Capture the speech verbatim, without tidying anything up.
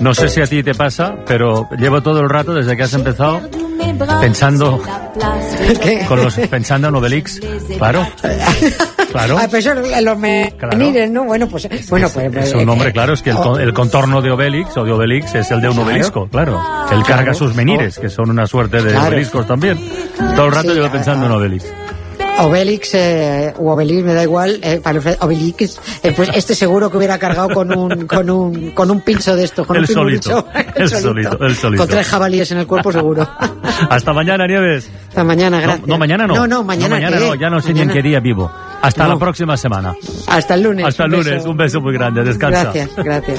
No sé si a ti te pasa, pero llevo todo el rato desde que has empezado pensando ¿Qué? con los pensando en Obelix. Claro. Claro. Ah, pero eso los menires, claro. ¿no? Bueno, pues... Bueno, pues es un nombre, claro, es que el, oh. el contorno de Obelix o de Obelix es el de un claro. obelisco, claro. Él claro. carga sus menires, que son una suerte de claro. obeliscos también. Todo el rato sí, llevo pensando en Obelix. Obelix eh, o Obelix, me da igual, eh, para Obelix, eh, pues este seguro que hubiera cargado con un con un con un pincho de estos, con el un solito, el, el solito, el solito, con tres jabalíes en el cuerpo seguro. Hasta mañana, Nieves. Hasta mañana, gracias. No, no mañana no. No, no, mañana, no, mañana no, ya no sé ni en qué día vivo. Hasta no. la próxima semana. Hasta el lunes. Hasta el lunes, un beso muy grande, descansa. Gracias, gracias.